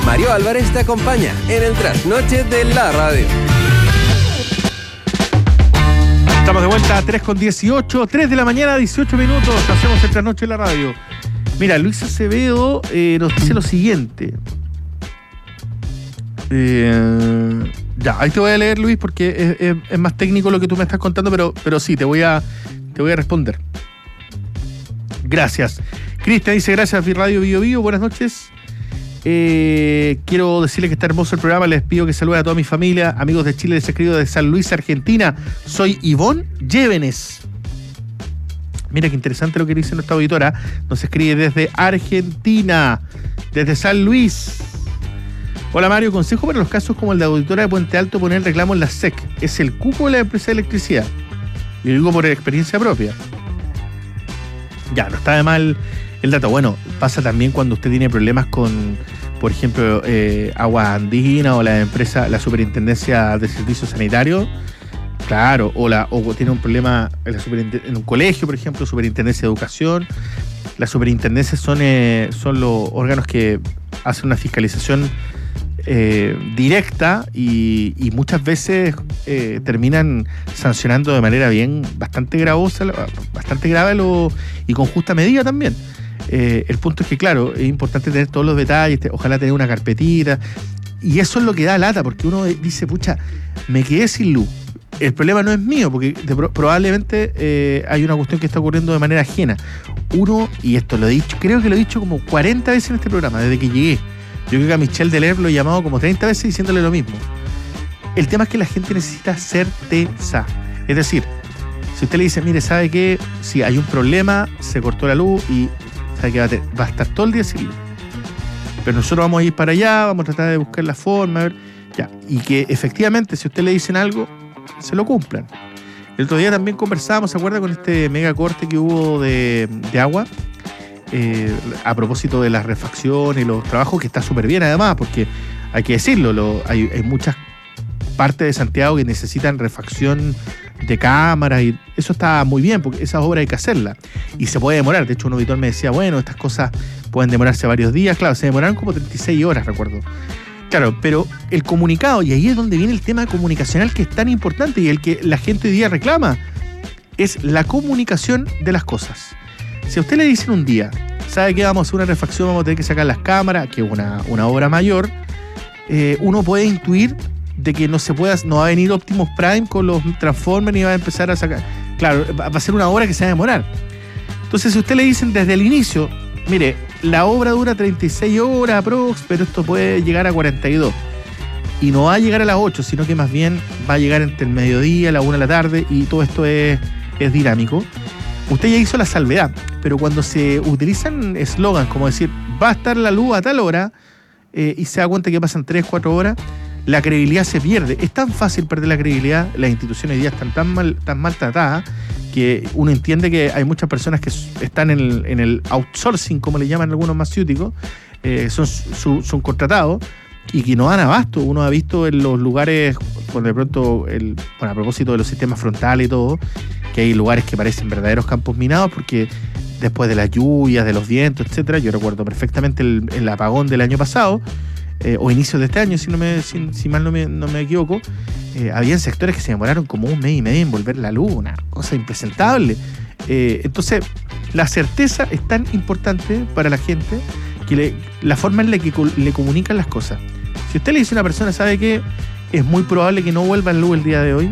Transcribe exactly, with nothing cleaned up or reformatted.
Mario Álvarez te acompaña en el trasnoche de la radio. Estamos de vuelta a tres con dieciocho, tres de la mañana, dieciocho minutos. Hacemos el trasnoche de la radio. Mira, Luis Acevedo eh, nos dice lo siguiente. Eh, ya, ahí te voy a leer, Luis, porque es, es, es más técnico lo que tú me estás contando, pero, pero sí, te voy a, te voy a responder. Gracias. Cristian dice, gracias, Radio Bio Bio, buenas noches. Eh, quiero decirles que está hermoso el programa. Les pido que saluden a toda mi familia, amigos de Chile. Les escribo de San Luis, Argentina. Soy Ivonne Llévenes. Mira qué interesante lo que dice nuestra auditora. Nos escribe desde Argentina, desde San Luis. Hola Mario, consejo para los casos como el de auditora de Puente Alto, poner reclamo en la S E C. Es el cupo de la empresa de electricidad. Yo digo por experiencia propia. Ya, no está de mal el dato. Bueno, pasa también cuando usted tiene problemas con, por ejemplo, eh, Agua Andina o la empresa, la Superintendencia de Servicios Sanitarios. Claro, o, la, o tiene un problema en, la en un colegio, por ejemplo, Superintendencia de Educación. Las superintendencias son, eh, son los órganos que hacen una fiscalización eh, directa y, y muchas veces eh, terminan sancionando de manera bien bastante gravosa, bastante grave lo, y con justa medida también. Eh, el punto es que, claro, es importante tener todos los detalles, ojalá tener una carpetita, y eso es lo que da lata, porque uno dice, pucha, me quedé sin luz. El problema no es mío, porque de, probablemente eh, hay una cuestión que está ocurriendo de manera ajena. Uno, y esto lo he dicho, creo que lo he dicho como cuarenta veces en este programa, desde que llegué. Yo creo que a Michelle Deler lo he llamado como treinta veces diciéndole lo mismo. El tema es que la gente necesita certeza. Es decir, si usted le dice, mire, ¿sabe qué? Si hay un problema, se cortó la luz y sabe que va a, tener, va a estar todo el día sin luz. Pero nosotros vamos a ir para allá, vamos a tratar de buscar la forma, a ver, ya. Y que efectivamente, si a usted le dicen algo, se lo cumplan. El otro día también conversábamos, ¿se acuerda? Con este mega corte que hubo de, de agua, eh, a propósito de las refacciones y los trabajos, que está súper bien además, porque hay que decirlo, lo, hay, hay muchas partes de Santiago que necesitan refacción de cámaras y eso está muy bien, porque esas obras hay que hacerlas y se puede demorar. De hecho, un auditor me decía, bueno, estas cosas pueden demorarse varios días. Claro, se demoraron como treinta y seis horas, recuerdo. Claro, pero el comunicado, y ahí es donde viene el tema comunicacional que es tan importante y el que la gente hoy día reclama, es la comunicación de las cosas. Si a usted le dicen un día, sabe que vamos a hacer una refacción, vamos a tener que sacar las cámaras, que es una, una obra mayor, eh, uno puede intuir de que no se pueda, no va a venir Optimus Prime con los Transformers y va a empezar a sacar. Claro, va a ser una obra que se va a demorar. Entonces, si a usted le dicen desde el inicio, mire, la obra dura treinta y seis horas aprox, pero esto puede llegar a cuarenta y dos. Y no va a llegar a las ocho, sino que más bien va a llegar entre el mediodía, la una de la tarde, y todo esto es, es dinámico. Usted ya hizo la salvedad, pero cuando se utilizan eslogans como decir, va a estar la luz a tal hora, eh, y se da cuenta que pasan tres, cuatro horas, la credibilidad se pierde. Es tan fácil perder la credibilidad, las instituciones hoy día están tan mal, tan mal tratadas, que uno entiende que hay muchas personas que están en el, en el outsourcing, como le llaman algunos farmacéuticos, eh, son, su, son contratados y que no dan abasto. Uno ha visto en los lugares, por de pronto, el, bueno, a propósito de los sistemas frontales y todo, que hay lugares que parecen verdaderos campos minados porque después de las lluvias, de los vientos, etcétera, yo recuerdo perfectamente el, el apagón del año pasado, Eh, o inicios de este año, si no me si, si mal no me, no me equivoco, eh, habían sectores que se demoraron como un mes y medio en volver la luz, una cosa impresentable. Eh, entonces, la certeza es tan importante para la gente que le, la forma en la que le comunican las cosas. Si usted le dice a una persona, ¿sabe qué? Es muy probable que no vuelva la luz el día de hoy,